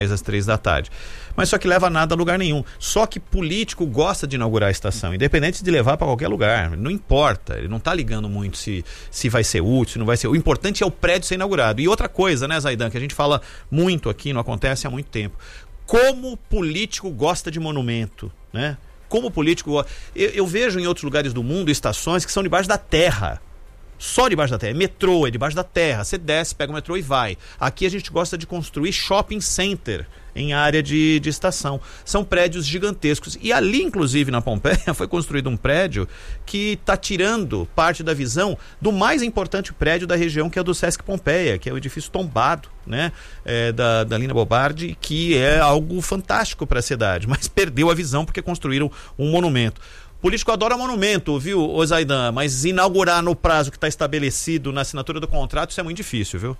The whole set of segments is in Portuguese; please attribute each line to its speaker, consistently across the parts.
Speaker 1: às 3 da tarde. Mas só que leva nada a lugar nenhum. Só que político gosta de inaugurar a estação, independente de levar para qualquer lugar. Não importa, ele não está ligando muito se vai ser útil, se não vai ser. O importante é o prédio ser inaugurado. E outra coisa, né, Zaidan, que a gente fala muito aqui, não acontece há muito tempo. Como político gosta de monumento, né? Como político... Eu vejo em outros lugares do mundo estações que são debaixo da terra. Só debaixo da terra. Metrô é debaixo da terra. Você desce, pega o metrô e vai. Aqui a gente gosta de construir shopping center em área de estação. São prédios gigantescos. E ali, inclusive, na Pompeia, foi construído um prédio que está tirando parte da visão do mais importante prédio da região, que é o do Sesc Pompeia, que é o edifício tombado, né? Da Lina Bobardi, que é algo fantástico para a cidade, mas perdeu a visão porque construíram um monumento. Político adora monumento, viu, Zaidan? Mas inaugurar no prazo que está estabelecido na assinatura do contrato, isso é muito difícil, viu?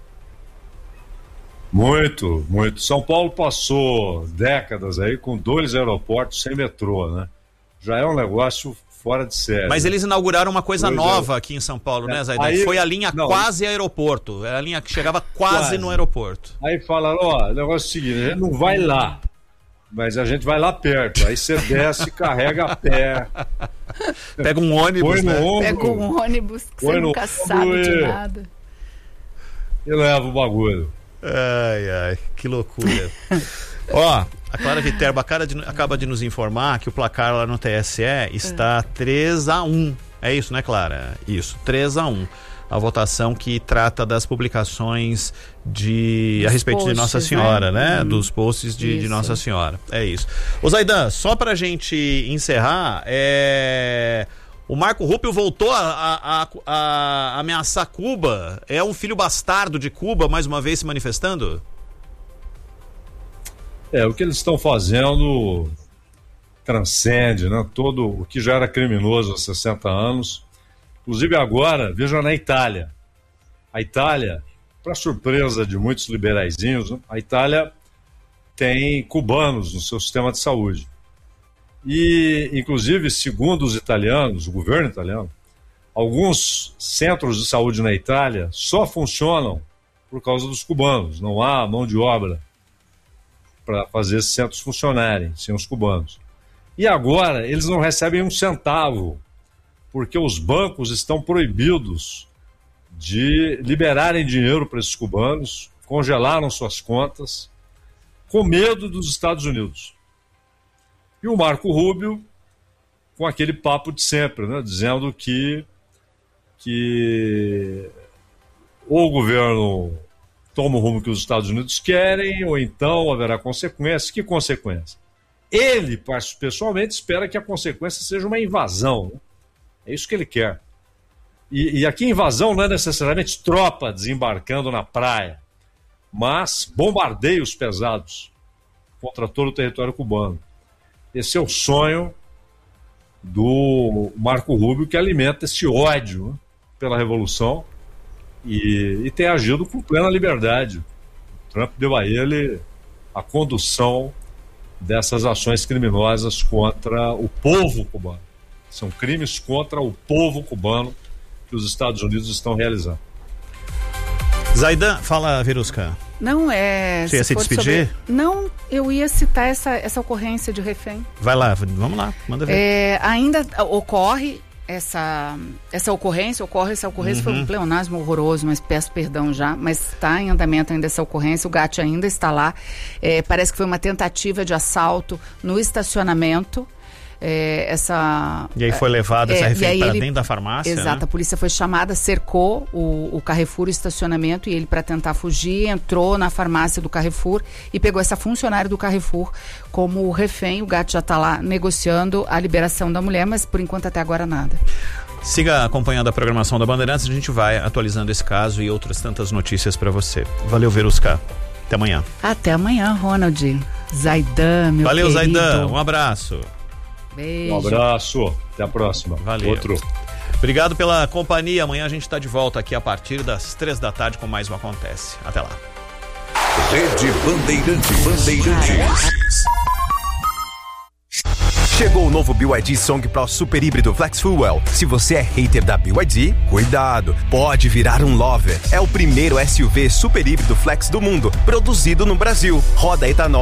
Speaker 2: Muito, muito. São Paulo passou décadas aí com 2 aeroportos sem metrô, né? Já é um negócio fora de série.
Speaker 1: Mas eles inauguraram uma coisa nova aqui em São Paulo, né, Zaidan? Aí, foi a linha quase aeroporto. Era a linha que chegava quase no aeroporto.
Speaker 2: Aí falaram, o negócio é o seguinte, a gente não vai lá. Mas a gente vai lá perto, aí você desce, carrega a pé.
Speaker 1: Pega um ônibus, né?
Speaker 3: Pega um ônibus que você nunca sabe de nada.
Speaker 2: E leva o bagulho.
Speaker 1: Ai, que loucura. Ó, a Clara Viterbo acaba de nos informar que o placar lá no TSE está 3-1. É isso, né, Clara? Isso, 3-1. A votação que trata das publicações a respeito de Nossa Senhora, né? Dos posts de Nossa Senhora. É isso. Ô Zaidan, só pra gente encerrar, o Marco Rubio voltou a ameaçar Cuba. É um filho bastardo de Cuba, mais uma vez se manifestando?
Speaker 2: O que eles estão fazendo transcende, né? Todo o que já era criminoso há 60 anos. Inclusive agora, veja na Itália. A Itália, para surpresa de muitos liberaizinhos, a Itália tem cubanos no seu sistema de saúde. E, inclusive, segundo os italianos, o governo italiano, alguns centros de saúde na Itália só funcionam por causa dos cubanos. Não há mão de obra para fazer esses centros funcionarem sem os cubanos. E agora eles não recebem um centavo, porque os bancos estão proibidos de liberarem dinheiro para esses cubanos, congelaram suas contas, com medo dos Estados Unidos. E o Marco Rubio, com aquele papo de sempre, né, dizendo que ou o governo toma o rumo que os Estados Unidos querem, ou então haverá consequências. Que consequência? Ele, pessoalmente, espera que a consequência seja uma invasão, né? É isso que ele quer. E aqui invasão não é necessariamente tropa desembarcando na praia, mas bombardeios pesados contra todo o território cubano. Esse é o sonho do Marco Rubio, que alimenta esse ódio, né, pela Revolução e tem agido com plena liberdade. O Trump deu a ele a condução dessas ações criminosas contra o povo cubano. São crimes contra o povo cubano que os Estados Unidos estão realizando.
Speaker 1: Zaidan, fala, Verusca.
Speaker 3: Não,
Speaker 1: Você ia se despedir?
Speaker 3: Não, eu ia citar essa ocorrência de refém.
Speaker 1: Vai lá, vamos lá, manda ver.
Speaker 3: Ainda ocorre essa ocorrência, foi um pleonasmo horroroso, mas peço perdão já, mas está em andamento ainda essa ocorrência, o GAT ainda está lá. Parece que foi uma tentativa de assalto no estacionamento.
Speaker 1: E aí foi levado essa refém para dentro da farmácia.
Speaker 3: Exato, né? A polícia foi chamada, cercou o Carrefour, o estacionamento, e ele, para tentar fugir, entrou na farmácia do Carrefour e pegou essa funcionária do Carrefour como refém. O GAT já está lá negociando a liberação da mulher, mas por enquanto até agora nada.
Speaker 1: Siga acompanhando a programação da Bandeirantes, a gente vai atualizando esse caso e outras tantas notícias para você. Valeu, Verusca. Até amanhã.
Speaker 3: Até amanhã, Ronald. Zaidan, meu
Speaker 1: Valeu,
Speaker 3: querido.
Speaker 1: Zaidan. Um abraço.
Speaker 3: Beijo.
Speaker 2: Um abraço. Até a próxima.
Speaker 1: Valeu.
Speaker 2: Outro.
Speaker 1: Obrigado pela companhia. Amanhã a gente está de volta aqui a partir das 3 da tarde com mais um Acontece. Até lá.
Speaker 4: Rede Bandeirantes. Chegou o novo BYD Song Pro Super Híbrido Flex Fuel. Se você é hater da BYD, cuidado, pode virar um lover. É o primeiro SUV super híbrido flex do mundo, produzido no Brasil. Roda etanol